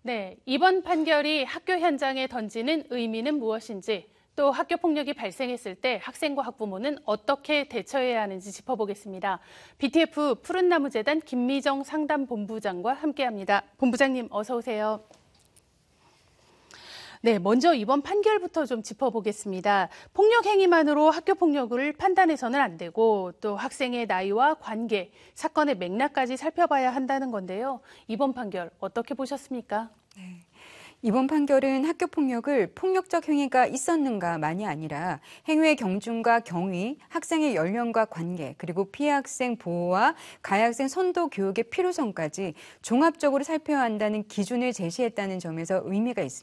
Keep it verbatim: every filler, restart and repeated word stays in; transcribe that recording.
네, 이번 판결이 학교 현장에 던지는 의미는 무엇인지, 또 학교 폭력이 발생했을 때 학생과 학부모는 어떻게 대처해야 하는지 짚어보겠습니다. 비티에프 푸른나무재단 김미정 상담본부장과 함께합니다. 본부장님, 어서 오세요. 네, 먼저 이번 판결부터 좀 짚어보겠습니다. 폭력 행위만으로 학교 폭력을 판단해서는 안 되고 또 학생의 나이와 관계, 사건의 맥락까지 살펴봐야 한다는 건데요. 이번 판결 어떻게 보셨습니까? 네. 이번 판결은 학교 폭력을 폭력적 행위가 있었는가만이 아니라 행위의 경중과 경위, 학생의 연령과 관계, 그리고 피해 학생 보호와 가해 학생 선도 교육의 필요성까지 종합적으로 살펴야 한다는 기준을 제시했다는 점에서 의미가 있습니다.